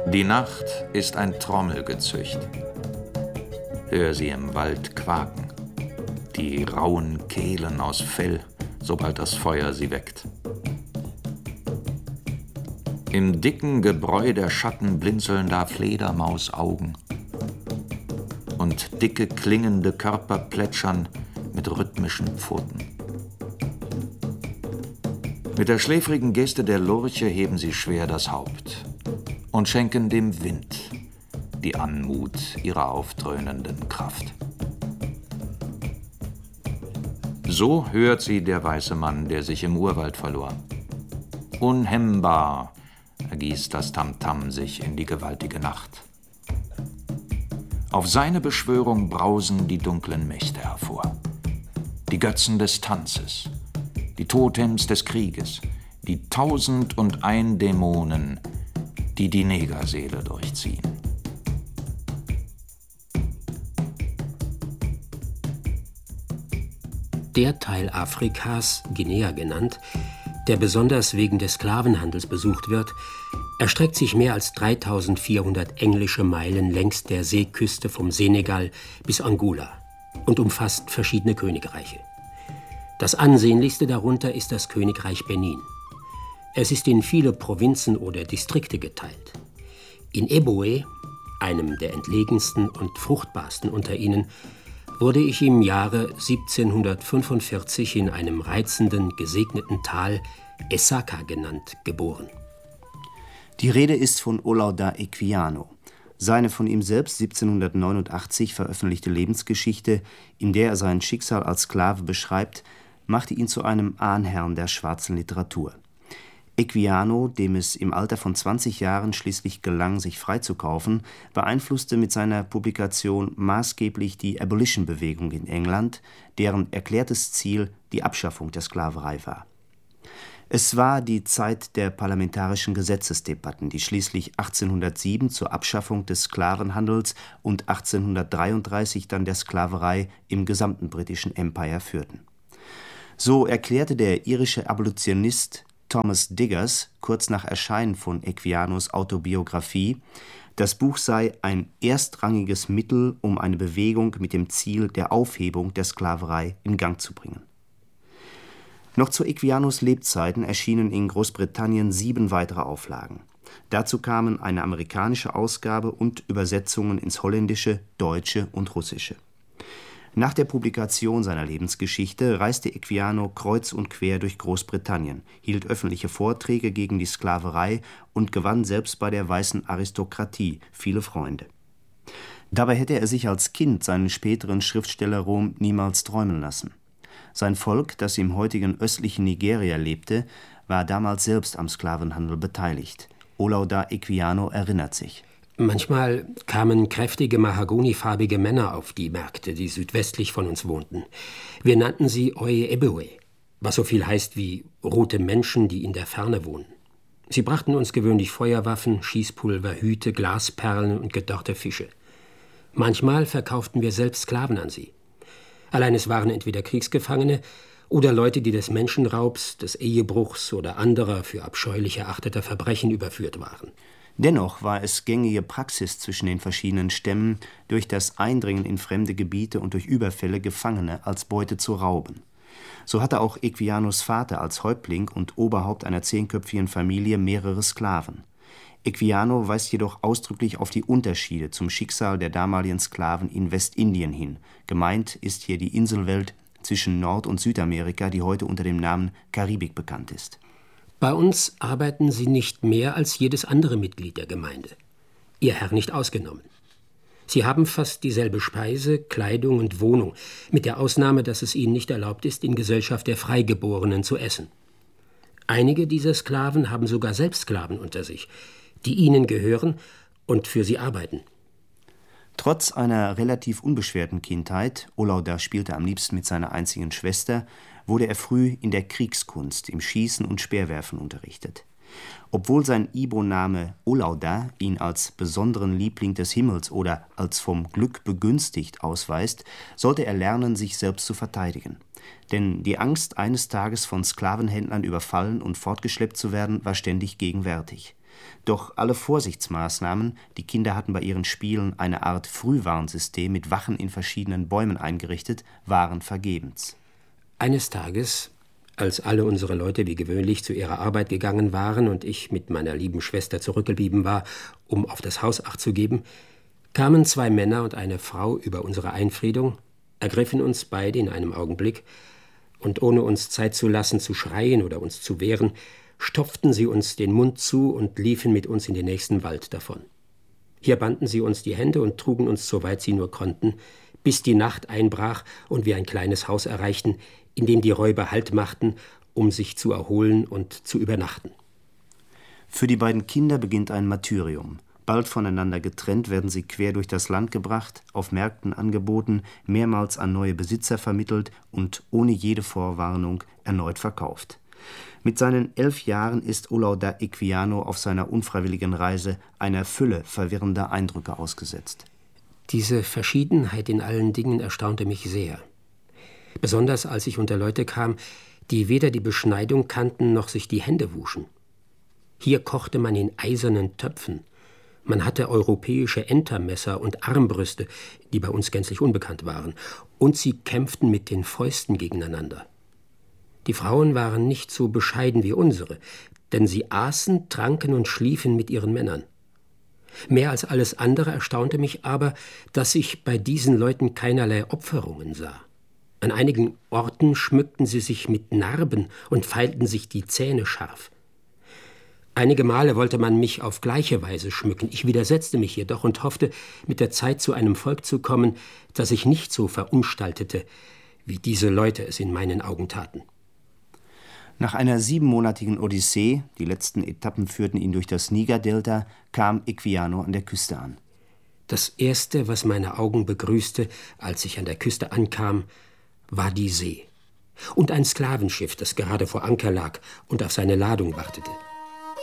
Die Nacht ist ein Trommelgezücht. Hör sie im Wald quaken, die rauen Kehlen aus Fell, sobald das Feuer sie weckt. Im dicken Gebräu der Schatten blinzeln da Fledermausaugen und dicke, klingende Körper plätschern mit rhythmischen Pfoten. Mit der schläfrigen Geste der Lurche heben sie schwer das Haupt und schenken dem Wind die Anmut ihrer aufdröhnenden Kraft. So hört sie der weiße Mann, der sich im Urwald verlor. Unhemmbar ergießt das Tamtam sich in die gewaltige Nacht. Auf seine Beschwörung brausen die dunklen Mächte hervor. Die Götzen des Tanzes, die Totems des Krieges, die 1001 Dämonen, die die Negerseele durchziehen. Der Teil Afrikas, Guinea genannt, der besonders wegen des Sklavenhandels besucht wird, erstreckt sich mehr als 3400 englische Meilen längs der Seeküste vom Senegal bis Angola und umfasst verschiedene Königreiche. Das ansehnlichste darunter ist das Königreich Benin. Es ist in viele Provinzen oder Distrikte geteilt. In Eboué, einem der entlegensten und fruchtbarsten unter ihnen, wurde ich im Jahre 1745 in einem reizenden, gesegneten Tal, Essaka genannt, geboren. Die Rede ist von Olaudah Equiano. Seine von ihm selbst 1789 veröffentlichte Lebensgeschichte, in der er sein Schicksal als Sklave beschreibt, machte ihn zu einem Ahnherrn der schwarzen Literatur. Equiano, dem es im Alter von 20 Jahren schließlich gelang, sich freizukaufen, beeinflusste mit seiner Publikation maßgeblich die Abolition-Bewegung in England, deren erklärtes Ziel die Abschaffung der Sklaverei war. Es war die Zeit der parlamentarischen Gesetzesdebatten, die schließlich 1807 zur Abschaffung des Sklavenhandels und 1833 dann der Sklaverei im gesamten britischen Empire führten. So erklärte der irische Abolitionist Thomas Diggers kurz nach Erscheinen von Equianos Autobiografie, das Buch sei ein erstrangiges Mittel, um eine Bewegung mit dem Ziel der Aufhebung der Sklaverei in Gang zu bringen. Noch zu Equianos Lebzeiten erschienen in Großbritannien 7 weitere Auflagen. Dazu kamen eine amerikanische Ausgabe und Übersetzungen ins Holländische, Deutsche und Russische. Nach der Publikation seiner Lebensgeschichte reiste Equiano kreuz und quer durch Großbritannien, hielt öffentliche Vorträge gegen die Sklaverei und gewann selbst bei der weißen Aristokratie viele Freunde. Dabei hätte er sich als Kind seinen späteren Schriftstellerruhm niemals träumen lassen. Sein Volk, das im heutigen östlichen Nigeria lebte, war damals selbst am Sklavenhandel beteiligt. Olaudah Equiano erinnert sich. Manchmal kamen kräftige, mahagonifarbige Männer auf die Märkte, die südwestlich von uns wohnten. Wir nannten sie Oye Eboué, was so viel heißt wie rote Menschen, die in der Ferne wohnen. Sie brachten uns gewöhnlich Feuerwaffen, Schießpulver, Hüte, Glasperlen und gedörrte Fische. Manchmal verkauften wir selbst Sklaven an sie. Allein es waren entweder Kriegsgefangene oder Leute, die des Menschenraubs, des Ehebruchs oder anderer für abscheulich erachteter Verbrechen überführt waren. Dennoch war es gängige Praxis zwischen den verschiedenen Stämmen, durch das Eindringen in fremde Gebiete und durch Überfälle Gefangene als Beute zu rauben. So hatte auch Equianos Vater als Häuptling und Oberhaupt einer 10-köpfigen Familie mehrere Sklaven. Equiano weist jedoch ausdrücklich auf die Unterschiede zum Schicksal der damaligen Sklaven in Westindien hin. Gemeint ist hier die Inselwelt zwischen Nord- und Südamerika, die heute unter dem Namen Karibik bekannt ist. Bei uns arbeiten sie nicht mehr als jedes andere Mitglied der Gemeinde, ihr Herr nicht ausgenommen. Sie haben fast dieselbe Speise, Kleidung und Wohnung, mit der Ausnahme, dass es ihnen nicht erlaubt ist, in Gesellschaft der Freigeborenen zu essen. Einige dieser Sklaven haben sogar selbst Sklaven unter sich, die ihnen gehören und für sie arbeiten. Trotz einer relativ unbeschwerten Kindheit, Olaudah spielte am liebsten mit seiner einzigen Schwester, wurde er früh in der Kriegskunst, im Schießen und Speerwerfen unterrichtet. Obwohl sein Ibo-Name Olaudah ihn als besonderen Liebling des Himmels oder als vom Glück begünstigt ausweist, sollte er lernen, sich selbst zu verteidigen. Denn die Angst, eines Tages von Sklavenhändlern überfallen und fortgeschleppt zu werden, war ständig gegenwärtig. Doch alle Vorsichtsmaßnahmen, die Kinder hatten bei ihren Spielen eine Art Frühwarnsystem mit Wachen in verschiedenen Bäumen eingerichtet, waren vergebens. Eines Tages, als alle unsere Leute wie gewöhnlich zu ihrer Arbeit gegangen waren und ich mit meiner lieben Schwester zurückgeblieben war, um auf das Haus Acht zu geben, kamen 2 Männer und eine Frau über unsere Einfriedung, ergriffen uns beide in einem Augenblick und ohne uns Zeit zu lassen, zu schreien oder uns zu wehren, stopften sie uns den Mund zu und liefen mit uns in den nächsten Wald davon. Hier banden sie uns die Hände und trugen uns, soweit sie nur konnten, bis die Nacht einbrach und wir ein kleines Haus erreichten, in dem die Räuber Halt machten, um sich zu erholen und zu übernachten. Für die beiden Kinder beginnt ein Martyrium. Bald voneinander getrennt werden sie quer durch das Land gebracht, auf Märkten angeboten, mehrmals an neue Besitzer vermittelt und ohne jede Vorwarnung erneut verkauft. Mit seinen 11 Jahren ist Olaus da Equiano auf seiner unfreiwilligen Reise einer Fülle verwirrender Eindrücke ausgesetzt. Diese Verschiedenheit in allen Dingen erstaunte mich sehr. Besonders als ich unter Leute kam, die weder die Beschneidung kannten noch sich die Hände wuschen. Hier kochte man in eisernen Töpfen. Man hatte europäische Entermesser und Armbrüste, die bei uns gänzlich unbekannt waren, und sie kämpften mit den Fäusten gegeneinander. Die Frauen waren nicht so bescheiden wie unsere, denn sie aßen, tranken und schliefen mit ihren Männern. Mehr als alles andere erstaunte mich aber, dass ich bei diesen Leuten keinerlei Opferungen sah. An einigen Orten schmückten sie sich mit Narben und feilten sich die Zähne scharf. Einige Male wollte man mich auf gleiche Weise schmücken. Ich widersetzte mich jedoch und hoffte, mit der Zeit zu einem Volk zu kommen, das sich nicht so verunstaltete, wie diese Leute es in meinen Augen taten. Nach einer 7-monatigen Odyssee, die letzten Etappen führten ihn durch das Nigerdelta, kam Equiano an der Küste an. Das Erste, was meine Augen begrüßte, als ich an der Küste ankam, war die See und ein Sklavenschiff, das gerade vor Anker lag und auf seine Ladung wartete.